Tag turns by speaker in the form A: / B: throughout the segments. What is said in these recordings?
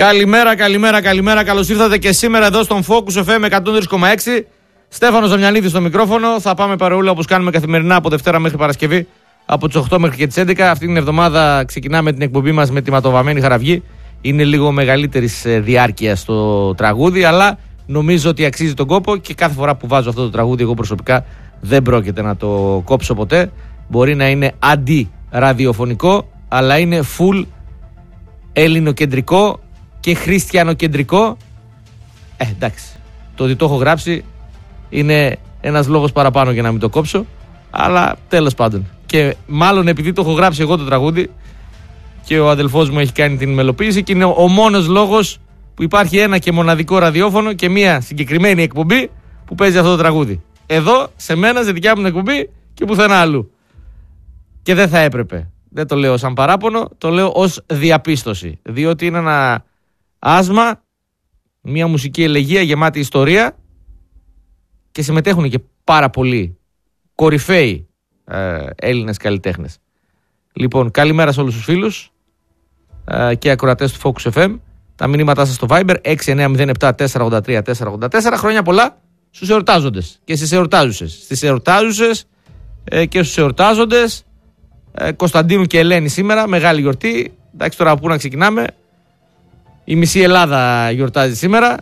A: Καλημέρα. Καλώς ήρθατε και σήμερα εδώ στον Focus FM 103,6. Στέφανος Δαμιανίδης στο μικρόφωνο. Θα πάμε παρεούλα όπως κάνουμε καθημερινά από Δευτέρα μέχρι Παρασκευή, από τις 8 μέχρι και τις 11. Αυτή την εβδομάδα ξεκινάμε την εκπομπή μας με τη ματοβαμμένη Χαραυγή. Είναι λίγο μεγαλύτερης διάρκεια το τραγούδι, αλλά νομίζω ότι αξίζει τον κόπο και κάθε φορά που βάζω αυτό το τραγούδι, εγώ προσωπικά δεν πρόκειται να το κόψω ποτέ. Μπορεί να είναι αντι-ραδιοφωνικό, αλλά είναι full ελληνοκεντρικό και χριστιανοκεντρικό. Εντάξει. Το ότι το έχω γράψει είναι ένας λόγος παραπάνω για να μην το κόψω. Αλλά τέλος πάντων. Και μάλλον επειδή το έχω γράψει εγώ το τραγούδι και ο αδελφός μου έχει κάνει την μελοποίηση, και είναι ο μόνος λόγος που υπάρχει ένα και μοναδικό ραδιόφωνο και μια συγκεκριμένη εκπομπή που παίζει αυτό το τραγούδι. Εδώ, σε μένα, σε δικιά μου την εκπομπή και πουθενά αλλού. Και δεν θα έπρεπε. Δεν το λέω σαν παράπονο, το λέω ως διαπίστωση. Διότι είναι ένα άσμα, μια μουσική ελεγεία γεμάτη ιστορία και συμμετέχουν και πάρα πολλοί κορυφαίοι Έλληνες καλλιτέχνες. Λοιπόν, καλημέρα σε όλους τους φίλους και ακροατές του Focus FM. Τα μηνύματά σας στο Viber 6907-483-484. Χρόνια πολλά στους εορτάζοντες και στις εορτάζουσες. Στις εορτάζουσες και στους εορτάζοντες. Κωνσταντίνου και Ελένη σήμερα, μεγάλη γιορτή. Εντάξει, τώρα από πού να ξεκινάμε. Η μισή Ελλάδα γιορτάζει σήμερα.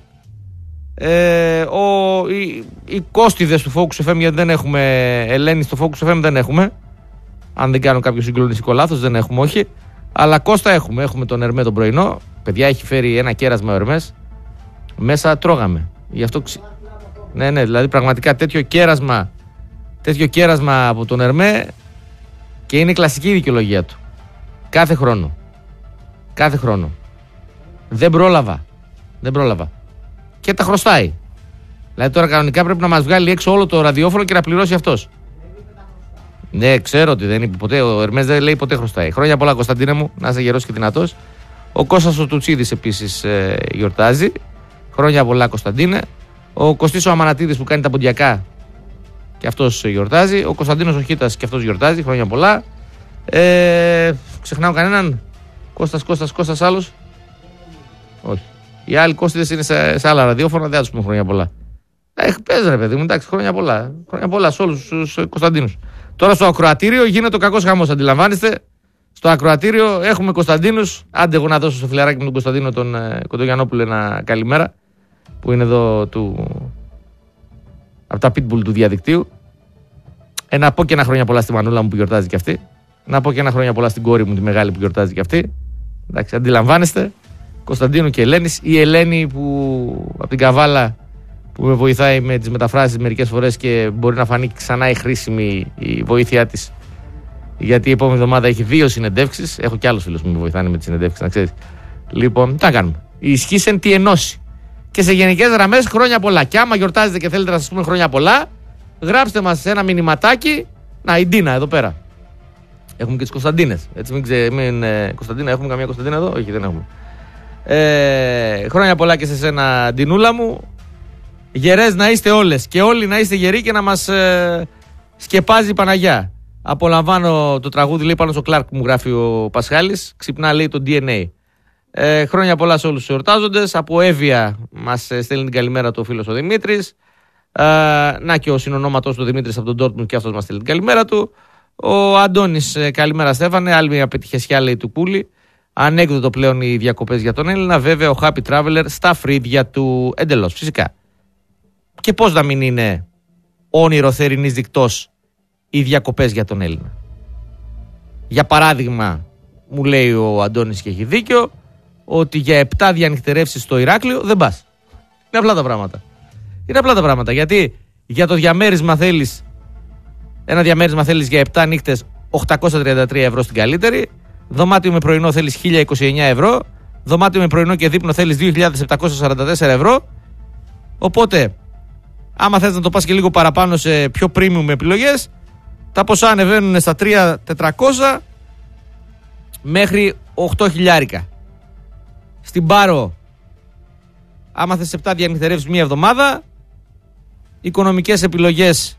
A: Οι κόστιδες του Focus FM, γιατί δεν έχουμε Ελένη στο Focus FM, δεν έχουμε. Αν δεν κάνω κάποιο συγκλονιστικό λάθος, δεν έχουμε, όχι. Αλλά Κώστα έχουμε. Έχουμε τον Ερμέ τον πρωινό. Παιδιά, έχει φέρει ένα κέρασμα ο Ερμές. Μέσα τρώγαμε. Γι' αυτό ναι, δηλαδή πραγματικά τέτοιο κέρασμα από τον Ερμέ. Και είναι κλασική η δικαιολογία του. Κάθε χρόνο. Δεν πρόλαβα. Και τα χρωστάει. Δηλαδή τώρα κανονικά πρέπει να μας βγάλει έξω όλο το ραδιόφωνο και να πληρώσει αυτός. Ναι, ξέρω ότι δεν είπε ποτέ. Ο Ερμές δεν λέει ποτέ χρωστάει. Χρόνια πολλά, Κωνσταντίνε μου. Να είσαι γερός και δυνατός. Ο Κώστας ο Τουτσίδης επίσης γιορτάζει. Χρόνια πολλά, Κωνσταντίνε. Ο Κωστής ο Αμανατίδης που κάνει τα ποντιακά και αυτός γιορτάζει. Ο Κωνσταντίνος ο Χίτας και αυτός γιορτάζει. Χρόνια πολλά. Ξεχνάω κανέναν? Κώστας άλλος? Όχι. Οι άλλοι Κώστιδες είναι σε άλλα ραδιόφωνα. Δεν θα τους πούμε χρόνια πολλά. Πες ρε παιδί μου, εντάξει, χρόνια πολλά. Χρόνια πολλά σε όλους τους Κωνσταντίνους. Τώρα στο ακροατήριο γίνεται ο κακός χαμός, αντιλαμβάνεστε. Στο ακροατήριο έχουμε Κωνσταντίνους. Άντε εγώ να δώσω στο φιλαράκι με τον Κωνσταντίνο τον Κοντογιαννόπουλο ένα καλημέρα, που είναι εδώ από τα pitbull του διαδικτύου. Να πω και ένα χρόνια πολλά στη Μανούλα μου που γιορτάζει και αυτή. Να πω και ένα χρόνια πολλά στην κόρη μου τη μεγάλη που γιορτάζει και αυτή. Εντάξει, αντιλαμβάνεστε. Κωνσταντίνου και Ελένης. Η Ελένη που από την Καβάλα που με βοηθάει με τις μεταφράσεις μερικές φορές και μπορεί να φανεί ξανά η χρήσιμη η βοήθειά της. Γιατί η επόμενη εβδομάδα έχει 2 συνεντεύξεις. Έχω και άλλους φίλους που με βοηθάνε με τις συνεντεύξεις, να ξέρεις. Λοιπόν, τι να κάνουμε. Η ισχύσεν τι ενώσει. Και σε γενικές γραμμές χρόνια πολλά. Και άμα γιορτάζετε και θέλετε να σας πούμε χρόνια πολλά, γράψτε μας ένα μηνυματάκι. Να, η Ντίνα εδώ πέρα. Έχουμε και τις Κωνσταντίνες. Έτσι, Κωνσταντίνα, έχουμε καμία Κωνσταντίνα εδώ? Όχι, δεν έχουμε. Χρόνια πολλά και σε σένα, Ντινούλα μου. Γερές να είστε όλες και όλοι να είστε γεροί και να μας σκεπάζει η Παναγιά. Απολαμβάνω το τραγούδι, λέει πάνω στο Κλάρκ που μου γράφει ο Πασχάλης. Ξυπνά, λέει, το DNA. Χρόνια πολλά σε όλους τους εορτάζοντες. Από Εύβοια μας στέλνει την καλημέρα του ο φίλος ο Δημήτρης. Να και ο συνονόματος του Δημήτρης από τον Ντόρτμουντ και αυτός μας στέλνει την καλημέρα του. Ο Αντώνης, καλημέρα Στέφανε. Άλλη μια πετυχιασιά, λέει, του Πούλη. Ανέκδοτο πλέον οι διακοπές για τον Έλληνα. Βέβαια ο Happy Traveler στα φρύδια του εντελώς. Φυσικά. Και πώς να μην είναι όνειρο θερινής δικτός οι διακοπές για τον Έλληνα? Για παράδειγμα, μου λέει ο Αντώνης και έχει δίκιο, ότι για 7 διανυχτερεύσεις στο Ηράκλειο δεν πας. Είναι απλά τα πράγματα. Γιατί για το διαμέρισμα θέλεις, ένα διαμέρισμα θέλεις για 7 νύχτες 833 ευρώ στην καλύτερη. Δωμάτιο με πρωινό θέλεις 1029 ευρώ. Δωμάτιο με πρωινό και δείπνο θέλεις 2.744 ευρώ. Οπότε, άμα θες να το πας και λίγο παραπάνω σε πιο premium επιλογές, τα ποσά ανεβαίνουν στα 3.400 μέχρι 8.000. Στην Πάρο, άμα θες 7 διανυχτερεύσεις μία εβδομάδα, οικονομικές επιλογές,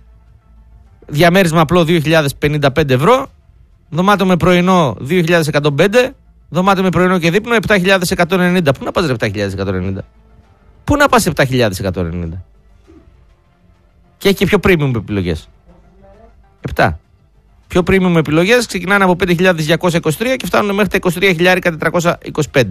A: διαμέρισμα απλό 2.055 ευρώ, δωμάτιο με πρωινό 2.105, Δωμάτιο με πρωινό και δείπνο 7.190. Πού να πας ρε 7.190? Πού να πας 7.190? Και έχει και πιο premium επιλογές. 7. Πιο premium επιλογές ξεκινάνε από 5.223 και φτάνουν μέχρι τα 23.425.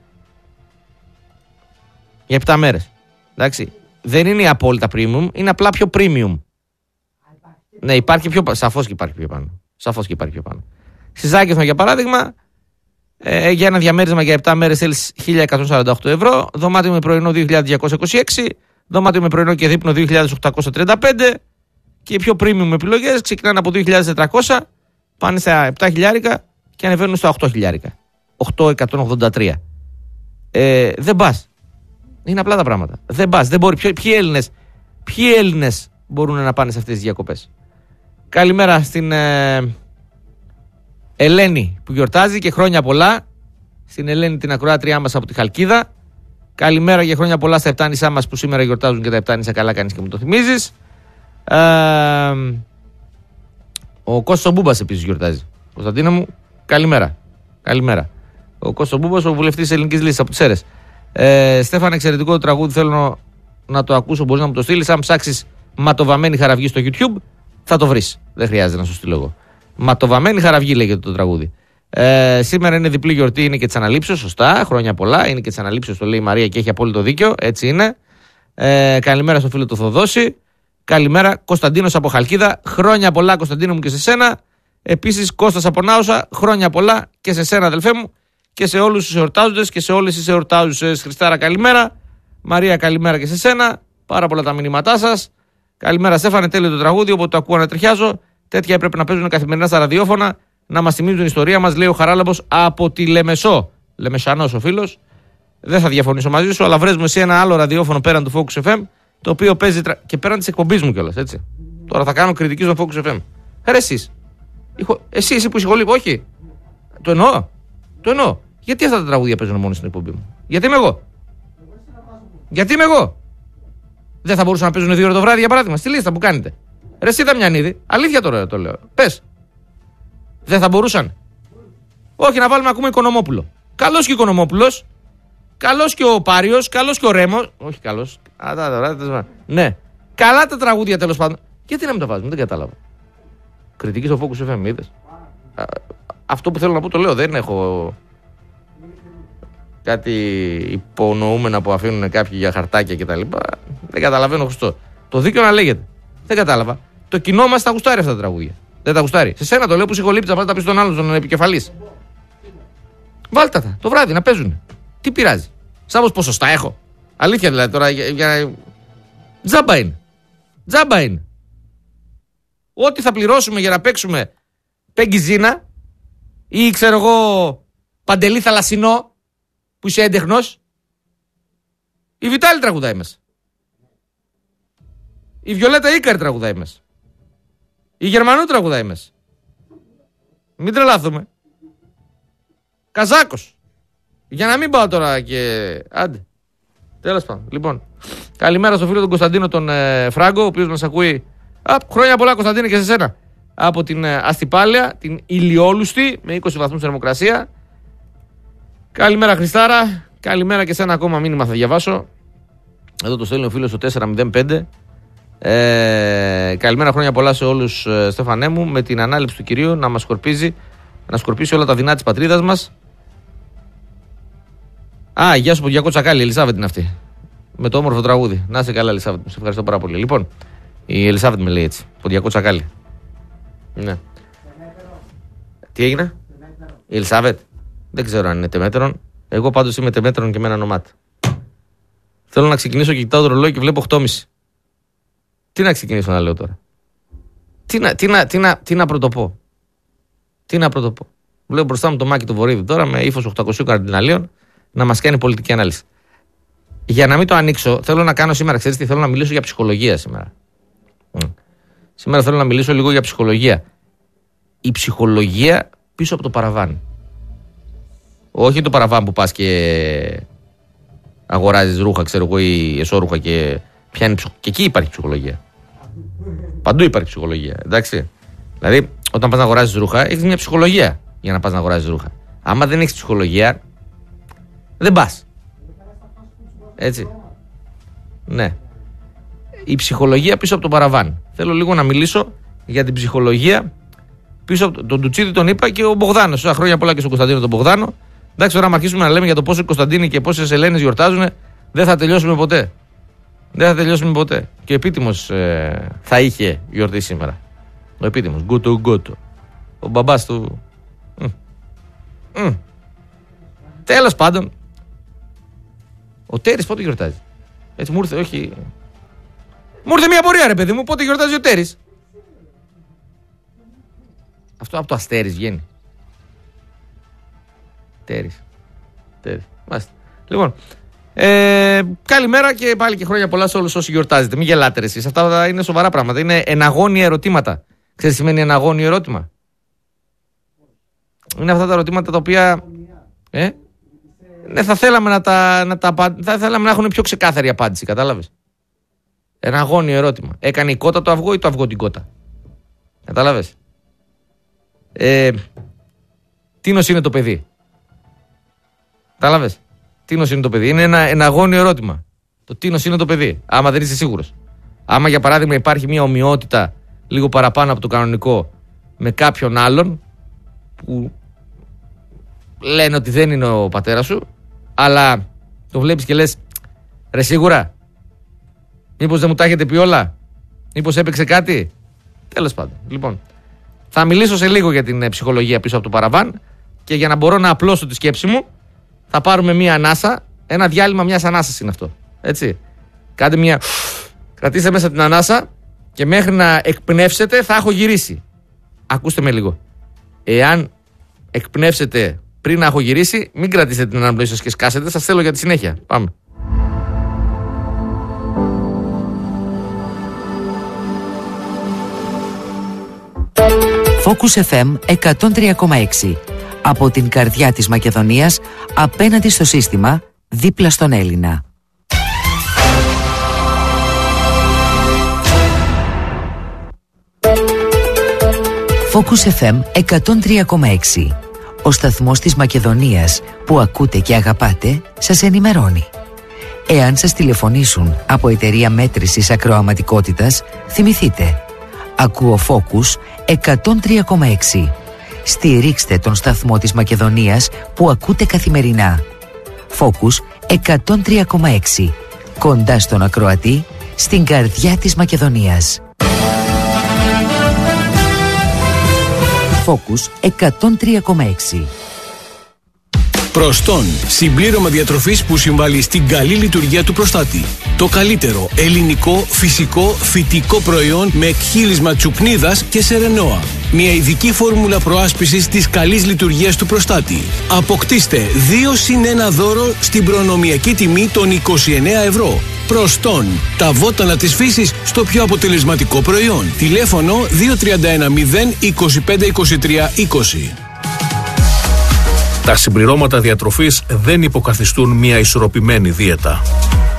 A: Για 7 μέρες. Εντάξει. Δεν είναι η απόλυτα premium, είναι απλά πιο premium. Ναι, υπάρχει πιο πάνω. Σαφώς και υπάρχει πιο πάνω. Σαφώς και υπάρχει πιο πάνω. Στη Ζάκυνθο, για παράδειγμα, για ένα διαμέρισμα για 7 μέρες θέλεις 1.148 ευρώ. Δωμάτιο με πρωινό 2.226. Δωμάτιο με πρωινό και δείπνο 2.835. Και οι πιο premium επιλογές ξεκινάνε από 2.400, πάνε στα 7.000 και ανεβαίνουν στα 8.000. 8.183. Δεν πας. Είναι απλά τα πράγματα. Δεν πας. Δεν μπορεί. Ποιοι Έλληνες μπορούν να πάνε σε αυτές τις διακοπές? Καλημέρα στην Ελένη που γιορτάζει και χρόνια πολλά. Στην Ελένη, την ακροάτριά μας από τη Χαλκίδα. Καλημέρα και χρόνια πολλά στα Επτάνησά μας που σήμερα γιορτάζουν και τα Επτάνησα. Καλά κάνεις και μου το θυμίζεις. Ο Κώστας Μπούμπας επίσης γιορτάζει. Κωνσταντίνα μου, καλημέρα. Καλημέρα. Ο Κώστας Μπούμπας, ο βουλευτής της Ελληνικής Λύσης από τις Σέρρες. Στέφανε, εξαιρετικό το τραγούδι. Θέλω να το ακούσω. Μπορείς να μου το στείλεις. Αν ψάξεις Ματοβαμένη Χαραυγή στο YouTube, θα το βρεις. Δεν χρειάζεται να σου στείλω εγώ. Ματοβαμένη Χαραυγή λέγεται το τραγούδι. Σήμερα είναι διπλή γιορτή, είναι και της Αναλήψεως. Σωστά, χρόνια πολλά. Είναι και της Αναλήψεως, το λέει η Μαρία και έχει απόλυτο δίκιο. Έτσι είναι. Καλημέρα στο φίλο του Θοδόση. Καλημέρα, Κωνσταντίνος από Χαλκίδα. Χρόνια πολλά, Κωνσταντίνο μου, και σε σένα. Επίσης, Κώστας από Νάουσα. Χρόνια πολλά και σε σένα, αδελφέ μου. Και σε όλους τους εορτάζοντες και σε όλες τις εορτάζουσες. Χριστάρα, καλημέρα. Μαρία, καλημέρα και σε σένα. Πάρα πολλά τα μηνύματά σας. Καλημέρα, Στέφανε. Τέλειο το τραγούδι. Όποτε το ακούω να τριχιάζω. Τέτοια έπρεπε να παίζουν καθημερινά στα ραδιόφωνα. Να μας θυμίζουν την ιστορία μας, λέει ο Χαράλαμπος από τη Λεμεσό. Λεμεσανός ο φίλος. Δεν θα διαφωνήσω μαζί σου, αλλά βρες μου εσύ ένα άλλο ραδιόφωνο πέραν του Focus FM. Το οποίο παίζει και πέραν της εκπομπής μου κιόλας, έτσι. Τώρα θα κάνω κριτική στο Focus FM. Εσείς. Εσύ που είσαι όχι. Το εννοώ. Το εννοώ. Γιατί αυτά τα τραγούδια παίζουν μόνο στην εκπομπή μου? Γιατί είμαι εγώ. Γιατί είμαι εγώ. Δεν θα μπορούσαν να παίζουν 2 ώρες το βράδυ, για παράδειγμα, στη λίστα που κάνετε? Εσύ Δαμιανίδη, αλήθεια τώρα το λέω. Πες. Δεν θα μπορούσαν? Όχι, να βάλουμε να ακούμε Οικονομόπουλο. Καλός και ο Οικονομόπουλος. Καλός και ο Πάριος. Καλός και ο Ρέμος. Όχι καλός. Ναι. Καλά τα τραγούδια, τέλος πάντων. Γιατί να μην τα βάζουμε, δεν κατάλαβα. Κριτική στο Focus FM, είδες. Αυτό που θέλω να πω το λέω. Δεν έχω κάτι υπονοούμενα που αφήνουν κάποιοι για χαρτάκια κτλ. Δεν καταλαβαίνω, Χριστό. Το δίκαιο να λέγεται. Δεν κατάλαβα. Το κοινό μας τα γουστάρει αυτά τα τραγούδια. Δεν τα γουστάρει. Σε σένα το λέω που συγχωρείπτσα, θα πάτε τα πει στον άλλον, τον επικεφαλής. Βάλτε τα το βράδυ να παίζουν. Τι πειράζει? Σαν ποσοστά έχω. Αλήθεια δηλαδή τώρα. Τζάμπα είναι. Τζάμπα είναι. Ό,τι θα πληρώσουμε για να παίξουμε Πέγγι Ζήνα ή ξέρω εγώ Παντελή Θαλασσινό που είσαι έντεχνος. Η Βιτάλη τραγουδάει μέσα. Η Βιολέτα Ίκαρη τραγουδάει μέσα. Η Γερμανού τραγουδάει μέσα. Μην τρελάθουμε. Καζάκος. Για να μην πάω τώρα και... Άντε. Τέλος πάντων. Λοιπόν. Καλημέρα στο φίλο τον Κωνσταντίνο τον Φράγκο, ο οποίος μας ακούει. Χρόνια πολλά, Κωνσταντίνε, και σε σένα. Από την Αστυπάλαια, την ηλιόλουστη, με 20 βαθμούς θερμοκρασία. Καλημέρα, Χριστάρα. Καλημέρα και σε ένα ακόμα μήνυμα θα διαβάσω. Εδώ το στέλνει ο φίλος στο 405. Καλημέρα, χρόνια πολλά σε όλους, Στέφανέ μου. Με την ανάληψη του κυρίου να μας σκορπίζει, να σκορπίσει όλα τα δεινά της πατρίδας μας. Γεια σου από Διακό Τσακάλι, η Ελισάβετ είναι αυτή. Με το όμορφο τραγούδι. Να είσαι καλά, Ελισάβετ. Σε ευχαριστώ πάρα πολύ. Λοιπόν, η Ελισάβετ με λέει έτσι. Από Διακό Τσακάλι. Ναι. Τι έγινε? Η Ελισάβετ. Δεν ξέρω αν είναι τεμέτερον. Εγώ πάντως είμαι τεμέτερον και με ένα ονομάτι. Θέλω να ξεκινήσω και κοιτάω το ρολόι και βλέπω 8.30. Τι να ξεκινήσω να λέω τώρα? Τι να πρωτοπώ? Τι να πρωτοπώ? Βλέπω μπροστά μου το Μάκη του Βορύδη τώρα με ύφος 800 καρδιναλίων να μας κάνει πολιτική ανάλυση. Για να μην το ανοίξω, θέλω να κάνω σήμερα, ξέρεις τι, θέλω να μιλήσω για ψυχολογία σήμερα. Σήμερα θέλω να μιλήσω λίγο για ψυχολογία. Η ψυχολογία πίσω από το παραβάν. Όχι το παραβάν που πας και αγοράζεις ρούχα, ξέρω εγώ, ή εσώρουχα και πιάνει και εκεί υπάρχει ψυχολογία. Παντού υπάρχει ψυχολογία, εντάξει. Δηλαδή, όταν πας να αγοράζεις ρούχα, έχεις μια ψυχολογία για να πας να αγοράζεις ρούχα. Άμα δεν έχεις ψυχολογία, δεν πας. Έτσι. Ναι. Η ψυχολογία πίσω από το παραβάν. Θέλω λίγο να μιλήσω για την ψυχολογία πίσω από τον Τουτσίδη, τον είπα, και ο Μπογδάνος. Χρόνια πολλά και στον Κωνσταντίνο τον Μπογδάνο. Εντάξει, τώρα, άμα αρχίσουμε να λέμε για το πόσο οι Κωνσταντίνοι και πόσες Ελένες γιορτάζουν, δεν θα τελειώσουμε ποτέ. Δεν θα τελειώσουμε ποτέ. Και ο επίτιμος θα είχε γιορτή σήμερα. Ο επίτιμος. Γκούτο. Ο μπαμπάς του. Τέλος πάντων. Ο Τέρης πότε γιορτάζει? Έτσι μου ήρθε, όχι. Μου ήρθε μια πορεία, ρε παιδί μου, πότε γιορτάζει ο Τέρης? Αυτό από το Αστέρης βγαίνει. Τέρης. Μάλιστα. Λοιπόν, καλημέρα και πάλι και χρόνια πολλά σε όλους όσοι γιορτάζετε. Μην γελάτε ρε εσείς. Αυτά είναι σοβαρά πράγματα. Είναι εναγώνια ερωτήματα. Ξέρεις τι σημαίνει εναγώνιο ερώτημα? Είναι αυτά τα ερωτήματα τα οποία ναι, θα θέλαμε θα θέλαμε να έχουν πιο ξεκάθαρη απάντηση. Κατάλαβες? Εναγώνιο ερώτημα. Έκανε η κότα το αυγό ή το αυγό την κότα? Κατάλαβες? Τίνος είναι το παιδί? Κατάλαβες? Τίνος είναι το παιδί? Είναι ένα εναγώνιο ερώτημα. Το τίνος είναι το παιδί, άμα δεν είσαι σίγουρος. Άμα για παράδειγμα υπάρχει μια ομοιότητα λίγο παραπάνω από το κανονικό με κάποιον άλλον που λένε ότι δεν είναι ο πατέρας σου, αλλά το βλέπεις και λες, ρε σίγουρα, μήπως δεν μου τα έχετε πει όλα, μήπως έπαιξε κάτι? Τέλος πάντων. Λοιπόν, θα μιλήσω σε λίγο για την ψυχολογία πίσω από το παραβάν, και για να μπορώ να απλώσω τη σκέψη μου θα πάρουμε μία ανάσα. Ένα διάλειμμα μιας ανάσας είναι αυτό. Έτσι. Κάντε μία. Κρατήστε μέσα την ανάσα και μέχρι να εκπνεύσετε θα έχω γυρίσει. Ακούστε με λίγο. Εάν εκπνεύσετε πριν να έχω γυρίσει, μην κρατήσετε την αναπνοή σας και σκάσετε. Σας θέλω για τη συνέχεια. Πάμε.
B: Focus FM 103,6. Από την καρδιά της Μακεδονίας, απέναντι στο σύστημα, δίπλα στον Έλληνα. Focus FM 103,6. Ο σταθμός της Μακεδονίας που ακούτε και αγαπάτε σας ενημερώνει. Εάν σας τηλεφωνήσουν από εταιρεία μέτρησης ακροαματικότητας, θυμηθείτε. Ακούω Focus 103,6. Στηρίξτε τον σταθμό της Μακεδονίας που ακούτε καθημερινά. Focus 103,6. Κοντά στον ακροατή, στην καρδιά της Μακεδονίας. Focus 103,6.
C: Προστόν, συμπλήρωμα διατροφής που συμβάλλει στην καλή λειτουργία του προστάτη. Το καλύτερο ελληνικό, φυσικό, φυτικό προϊόν με εκχύλισμα τσουπνίδας και σερενόα. Μια ειδική φόρμουλα προάσπισης της καλής λειτουργίας του προστάτη. Αποκτήστε 2+1 δώρο στην προνομιακή τιμή των 29 ευρώ. Προστόν, τα βότανα της φύσης στο πιο αποτελεσματικό προϊόν. Τηλέφωνο 231 0 25 23 20.
D: Τα συμπληρώματα διατροφής δεν υποκαθιστούν μια ισορροπημένη δίαιτα.